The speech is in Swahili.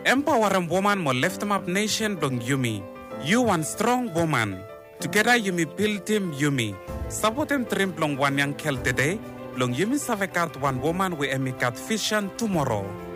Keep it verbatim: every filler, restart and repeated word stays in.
Empowering woman mo lift them up nation blong Yumi. You one strong woman. Together Yumi build team Yumi. Support him trim blong one young kel today. Blong Yumi savekat one woman we emikat vision tomorrow.